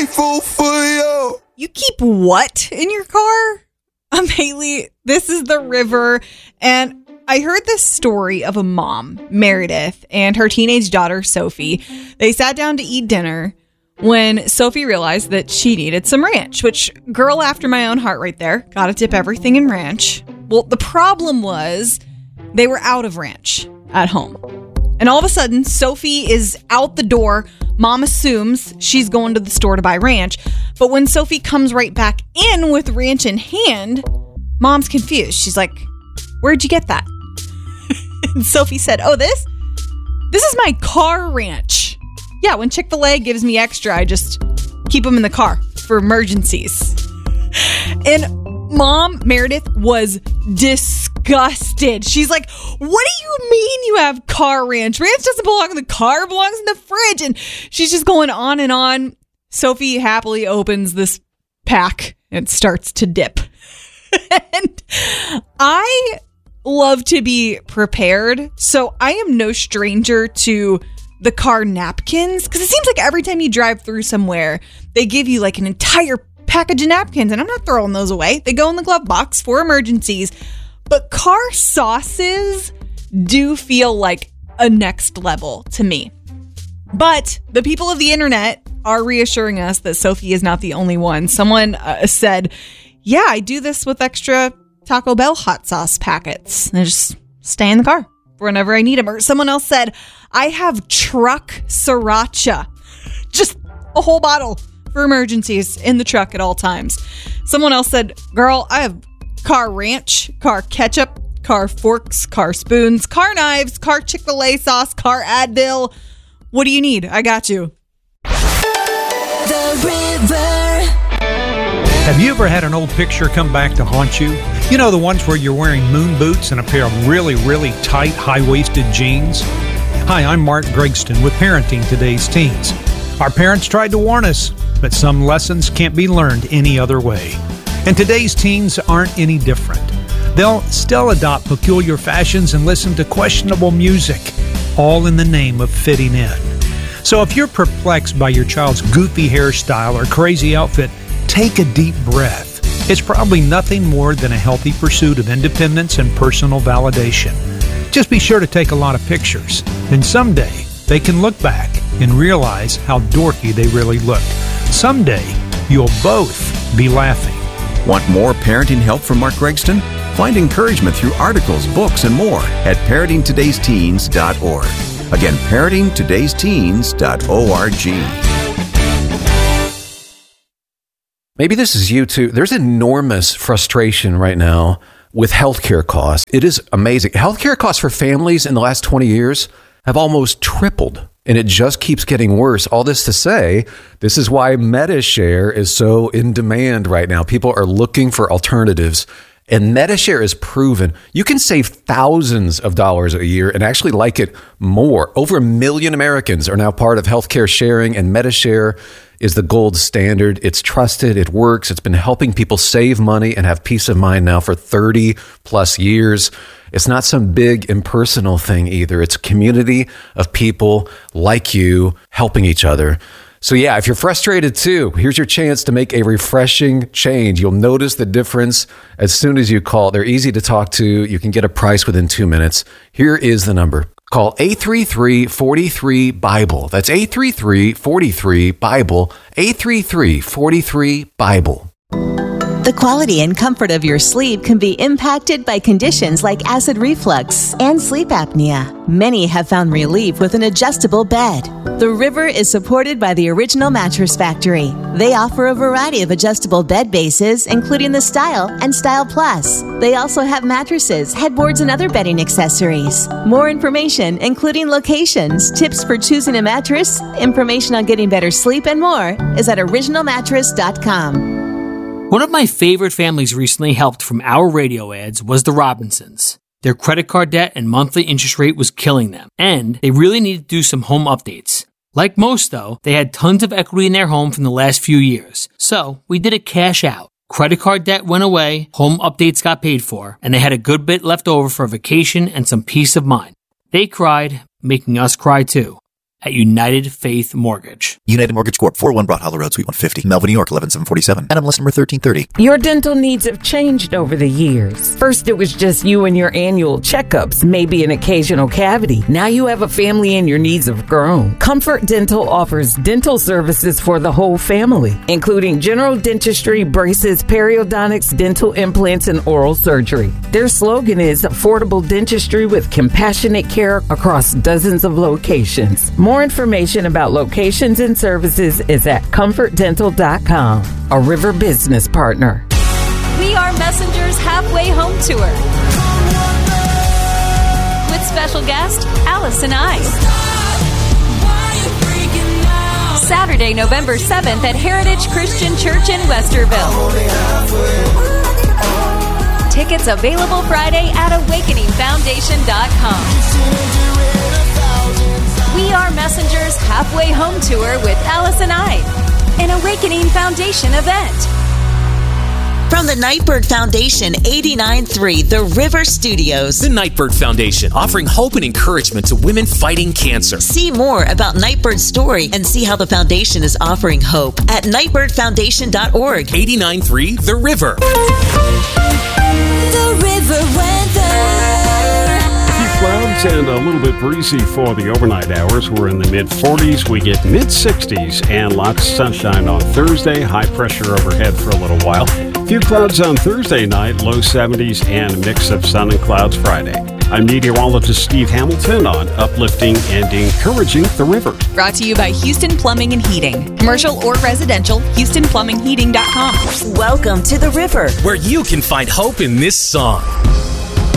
grateful for you. You keep what in your car? Haley, this is the river. And I heard this story of a mom, Meredith, and her teenage daughter, Sophie. They sat down to eat dinner when Sophie realized that she needed some ranch, which, girl after my own heart right there. Gotta dip everything in ranch. Well, the problem was they were out of ranch at home. And all of a sudden, Sophie is out the door. Mom assumes she's going to the store to buy ranch. But when Sophie comes right back in with ranch in hand, Mom's confused. She's like, where'd you get that? And Sophie said, oh, this is my car ranch. Yeah, when Chick-fil-A gives me extra, I just keep them in the car for emergencies. And Mom, Meredith, was disgusted. She's like, what do you mean you have car ranch? Ranch doesn't belong in the car, it belongs in the fridge. And she's just going on and on. Sophie happily opens this pack and starts to dip. And I love to be prepared, so I am no stranger to the car napkins, because it seems like every time you drive through somewhere, they give you like an entire package of napkins, and I'm not throwing those away. They go in the glove box for emergencies. But car sauces do feel like a next level to me. But the people of the internet are reassuring us that Sophie is not the only one. Someone said, yeah, I do this with extra Taco Bell hot sauce packets. They just stay in the car for whenever I need them. Or someone else said, I have truck sriracha. Just a whole bottle for emergencies in the truck at all times. Someone else said, girl, I have car ranch, car ketchup, car forks, car spoons, car knives, car Chick-fil-A sauce, car Advil. What do you need? I got you. The River. Have you ever had an old picture come back to haunt you? You know, the ones where you're wearing moon boots and a pair of really, really tight, high-waisted jeans? Hi, I'm Mark Gregston with Parenting Today's Teens. Our parents tried to warn us, but some lessons can't be learned any other way. And today's teens aren't any different. They'll still adopt peculiar fashions and listen to questionable music, all in the name of fitting in. So if you're perplexed by your child's goofy hairstyle or crazy outfit, take a deep breath. It's probably nothing more than a healthy pursuit of independence and personal validation. Just be sure to take a lot of pictures. Then someday, they can look back and realize how dorky they really looked. Someday, you'll both be laughing. Want more parenting help from Mark Gregston? Find encouragement through articles, books, and more at parentingtodaysteens.org. Again, parentingtodaysteens.org. Maybe this is you too. There's enormous frustration right now with healthcare costs. It is amazing. Healthcare costs for families in the last 20 years have almost tripled, and it just keeps getting worse. All this to say, this is why MediShare is so in demand right now. People are looking for alternatives, and MediShare is proven. You can save thousands of dollars a year and actually like it more. Over 1 million Americans are now part of healthcare sharing, and MediShare is the gold standard. It's trusted. It works. It's been helping people save money and have peace of mind now for 30 plus years. It's not some big impersonal thing either. It's a community of people like you helping each other. So yeah, if you're frustrated too, here's your chance to make a refreshing change. You'll notice the difference as soon as you call. They're easy to talk to. You can get a price within 2 minutes. Here is the number. Call 833-43-BIBLE. That's 833-43-BIBLE. 833-43-BIBLE. The quality and comfort of your sleep can be impacted by conditions like acid reflux and sleep apnea. Many have found relief with an adjustable bed. The River is supported by the Original Mattress Factory. They offer a variety of adjustable bed bases, including the Style and Style Plus. They also have mattresses, headboards, and other bedding accessories. More information, including locations, tips for choosing a mattress, information on getting better sleep, and more, is at originalmattress.com. One of my favorite families recently helped from our radio ads was the Robinsons. Their credit card debt and monthly interest rate was killing them, and they really needed to do some home updates. Like most, though, they had tons of equity in their home from the last few years, so we did a cash out. Credit card debt went away, home updates got paid for, and they had a good bit left over for a vacation and some peace of mind. They cried, making us cry too. at United Faith Mortgage. United Mortgage Corp. 401 Broad Hollow Road, Suite 150, Melville, New York, 11747. NMLS number 1330. Your dental needs have changed over the years. First, it was just you and your annual checkups, maybe an occasional cavity. Now you have a family and your needs have grown. Comfort Dental offers dental services for the whole family, including general dentistry, braces, periodontics, dental implants, and oral surgery. Their slogan is affordable dentistry with compassionate care across dozens of locations. More information about locations and services is at comfortdental.com, a River business partner. We Are Messengers Halfway Home Tour with special guest Allison Ice. Saturday, November 7th at Heritage Christian Church in Westerville. Tickets available Friday at awakeningfoundation.com. We Are Messengers Halfway Home Tour with Allison Ide, an Awakening Foundation event. From the Nightbird Foundation, 89.3 The River Studios. The Nightbird Foundation, offering hope and encouragement to women fighting cancer. See more about Nightbird's story and see how the foundation is offering hope at nightbirdfoundation.org. 89.3 The River. The River weather. Clouds and a little bit breezy for the overnight hours. We're in the mid-40s. We get mid-60s and lots of sunshine on Thursday. High pressure overhead for a little while. Few clouds on Thursday night, low 70s, and a mix of sun and clouds Friday. I'm meteorologist Steve Hamilton on uplifting and encouraging the river. Brought to you by Houston Plumbing and Heating. Commercial or residential, HoustonPlumbingHeating.com. Welcome to The River, where you can find hope in this song.